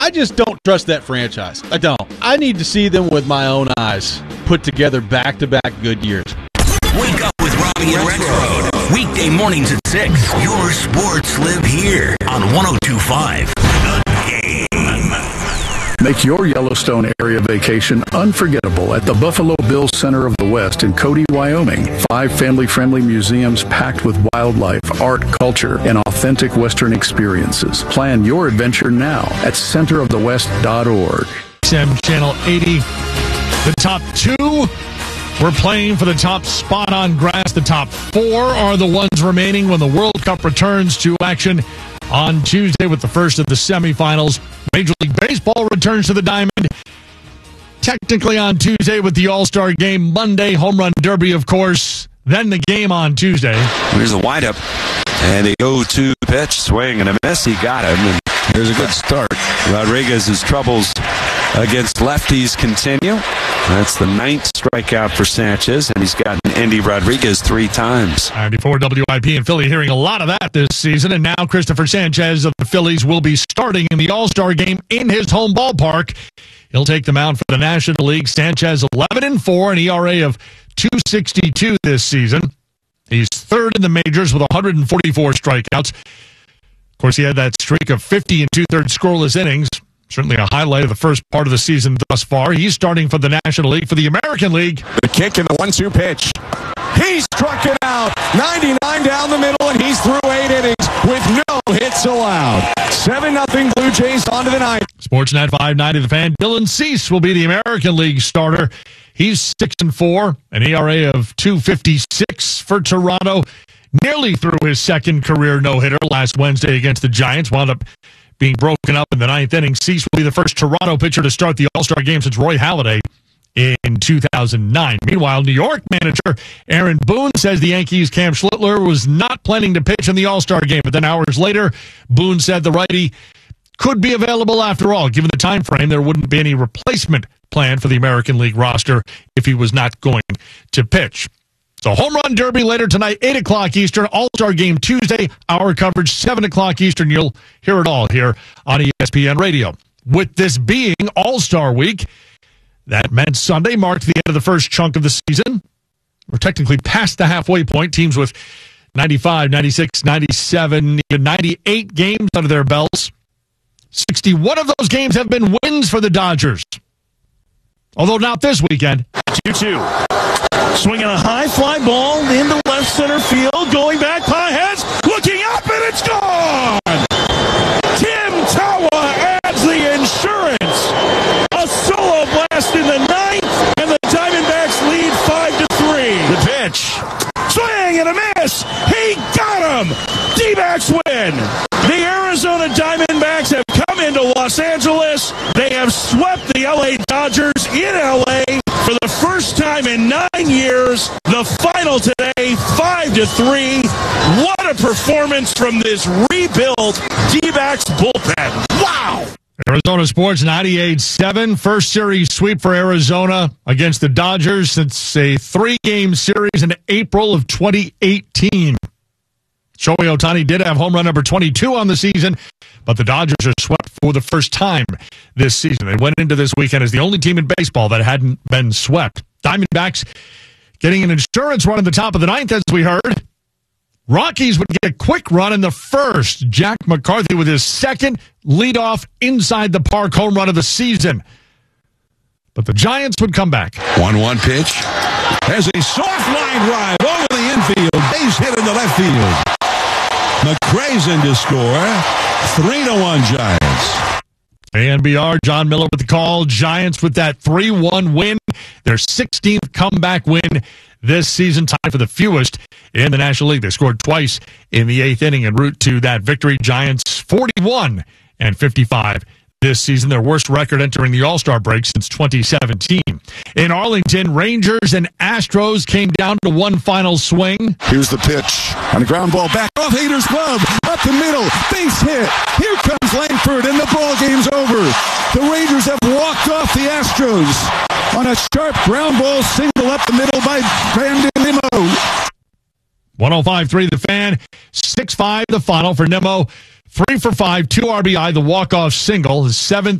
I just don't trust that franchise. I don't. I need to see them with my own eyes put together back-to-back good years. Wake up with Robbie and Rexroad. Weekday mornings at 6. Your sports live here on 102.5 The Game. Make your Yellowstone area vacation unforgettable at the Buffalo Bills Center of the West in Cody, Wyoming. 5 family-friendly museums packed with wildlife, art, culture, and authentic Western experiences. Plan your adventure now at centerofthewest.org. XM Channel 80. The top 2 were playing for the top spot on grass. The top 4 are the ones remaining when the World Cup returns to action on Tuesday with the first of the semifinals. Major League Baseball returns to the Diamond technically on Tuesday with the All-Star Game. Monday, Home Run Derby, of course. Then the game on Tuesday. Here's a windup, and a 0-2 pitch, swing and a miss. He got him, and here's a good start. Rodriguez's troubles against lefties continue. That's the 9th strikeout for Sanchez, and he's gotten Andy Rodriguez 3 times. 94 WIP in Philly, hearing a lot of that this season, and now Christopher Sanchez of the Phillies will be starting in the All-Star Game in his home ballpark. He'll take them out for the National League. Sanchez 11-4, an ERA of 2.62 this season. He's 3rd in the majors with 144 strikeouts. Of course, he had that streak of 50 2/3 scoreless innings. Certainly a highlight of the first part of the season thus far. He's starting for the National League. For the American League, the kick and the 1-2 pitch. He struck it out. 99 down the middle, and he's through 8 innings with no hits allowed. 7-0 Blue Jays on to the 9th. Sportsnet 590 The Fan. Dylan Cease will be the American League starter. He's 6-4, an ERA of 2.56 for Toronto. Nearly through his second career no-hitter last Wednesday against the Giants. Wound up being broken up in the 9th inning. Cease will be the first Toronto pitcher to start the All-Star Game since Roy Halladay in 2009. Meanwhile, New York manager Aaron Boone says the Yankees' Cam Schlittler was not planning to pitch in the All-Star Game. But then hours later, Boone said the righty could be available after all. Given the time frame, there wouldn't be any replacement plan for the American League roster if he was not going to pitch. So Home Run Derby later tonight, 8 o'clock Eastern. All-Star Game Tuesday, our coverage, 7 o'clock Eastern. You'll hear it all here on ESPN Radio. With this being All-Star Week, that meant Sunday marked the end of the first chunk of the season. We're technically past the halfway point. Teams with 95, 96, 97, even 98 games under their belts. 61 of those games have been wins for the Dodgers. Although not this weekend. 2-2. Swinging a high fly ball into left center field. Going back, Pages looking up, and it's gone! Tim Tawa adds the insurance. A solo blast in the 9th, and the Diamondbacks lead 5-3. The pitch. Swing and a miss. He got him. D-backs win. The Arizona Diamondbacks have come into Los Angeles. They have swept the LA Dodgers in LA for the first time in 9 years. The final today, 5-3. What a performance from this rebuilt D-backs bullpen. Wow. Arizona Sports 98-7. First series sweep for Arizona against the Dodgers since a 3-game series in April of 2018. Shohei Ohtani did have home run number 22 on the season, but the Dodgers are swept for the first time this season. They went into this weekend as the only team in baseball that hadn't been swept. Diamondbacks getting an insurance run in the top of the 9th, as we heard. Rockies would get a quick run in the first. Jack McCarthy with his second leadoff inside the park home run of the season. But the Giants would come back. 1-1 pitch. There's a soft line drive over the infield. Base hit into left field. McCrazen to score. 3-1 Giants. ANBR, John Miller with the call. Giants with that 3-1 win. Their 16th comeback win this season, tied for the fewest in the National League. They scored twice in the 8th inning en route to that victory. Giants 41-55 this season, their worst record entering the All-Star break since 2017. In Arlington, Rangers and Astros came down to one final swing. Here's the pitch. On the ground ball back off Hader's glove. Up the middle. Base hit. Here comes Langford, and the ball game's over. The Rangers have walked off the Astros on a sharp ground ball single up the middle by Brandon Nimmo. 105.3 The Fan. 6-5 the final for Nimmo. 3 for 5, 2 RBI, the walk-off single, his 7th